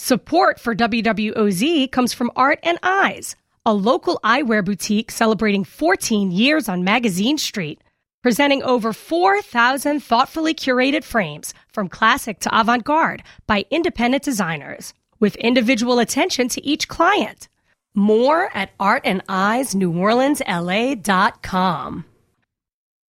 Support for WWOZ comes from Art and Eyes, a local eyewear boutique celebrating 14 years on Magazine Street, presenting over 4,000 thoughtfully curated frames from classic to avant-garde by independent designers, with individual attention to each client. More at artandeyesneworleansla.com.